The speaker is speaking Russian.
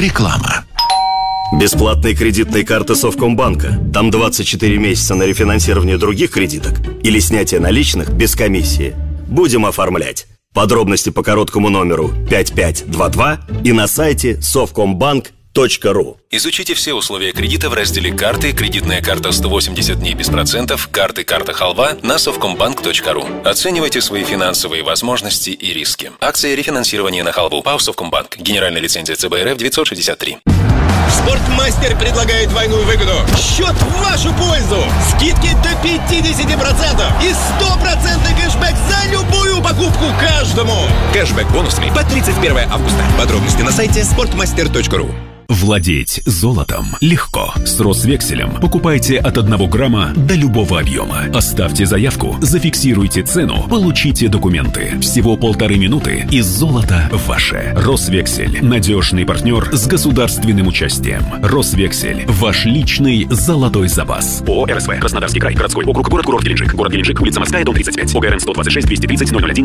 Реклама. Бесплатные кредитные карты Совкомбанка. Там 24 месяца на рефинансирование других кредиток или снятие наличных без комиссии. Будем оформлять. Подробности по короткому номеру 5522 и на сайте совкомбанк.ру. Изучите все условия кредита в разделе «Карты», кредитная карта 180 дней без процентов, карты, карта халва на совкомбанк.ру. Оценивайте свои финансовые возможности и риски. Акция рефинансирования на халву. ПАО «Совкомбанк». Генеральная лицензия ЦБРФ 963. Спортмастер предлагает двойную выгоду. Счет в вашу пользу. Скидки до 50% и 100% кэшбэк за любую покупку каждому. Кэшбэк бонусами по 31 августа. Подробности на сайте sportmaster.ru. Владеть золотом легко. С Росвекселем покупайте от 1 грамма до любого объема. Оставьте заявку, зафиксируйте цену, получите документы. Всего 1,5 минуты и золото ваше. Росвексель – надежный партнер с государственным участием. Росвексель – ваш личный золотой запас. ООО «РСВ». Краснодарский край. Городской округ. Город-курорт Геленджик. Город Геленджик. Улица Морская, дом 35. ОГРН 126 230 001